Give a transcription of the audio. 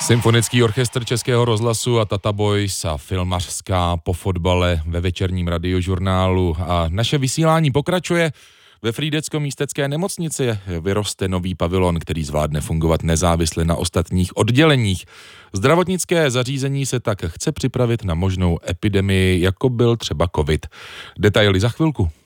Symfonický orchestr Českého rozhlasu a Tata Boys a filmařská po fotbale ve večerním radiožurnálu. A naše vysílání pokračuje. Ve Frýdecko-místecké nemocnici vyroste nový pavilon, který zvládne fungovat nezávisle na ostatních odděleních. Zdravotnické zařízení se tak chce připravit na možnou epidemii, jako byl třeba covid. Detaily za chvilku.